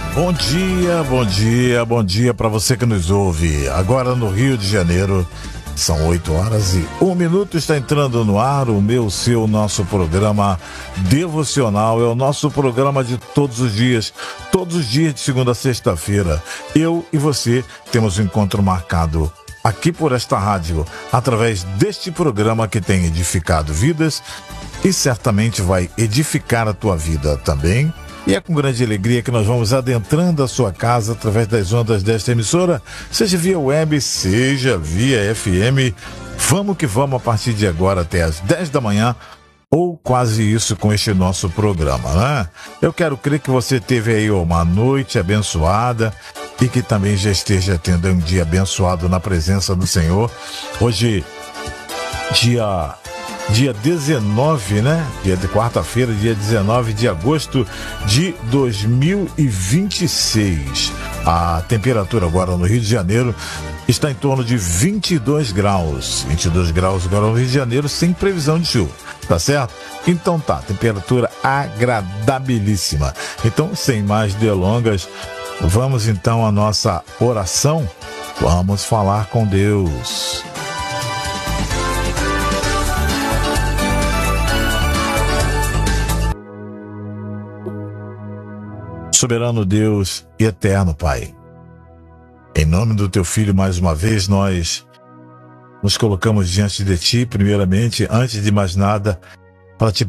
Bom dia, bom dia, bom dia para você que nos ouve. Agora no Rio de Janeiro, são 8h01. Está entrando no ar o meu, seu, nosso programa devocional. É o nosso programa de todos os dias de segunda a sexta-feira. Eu e você temos um encontro marcado aqui por esta rádio, através deste programa que tem edificado vidas e certamente vai edificar a tua vida também. E é com grande alegria que nós vamos adentrando a sua casa através das ondas desta emissora, seja via web, seja via FM. Vamos que vamos a partir de agora até às 10 da manhã, ou quase isso com este nosso programa, né? Eu quero crer que você teve aí uma noite abençoada e que também já esteja tendo um dia abençoado na presença do Senhor. Hoje, dia 19, né? Dia de quarta-feira, dia 19 de agosto de 2026. A temperatura agora no Rio de Janeiro está em torno de 22 graus. 22 graus agora no Rio de Janeiro, sem previsão de chuva, tá certo? Então tá, temperatura agradabilíssima. Então, sem mais delongas, vamos então à nossa oração. Vamos falar com Deus. Soberano Deus e eterno Pai, em nome do Teu Filho, mais uma vez, nós nos colocamos diante de Ti, primeiramente, antes de mais nada, para Te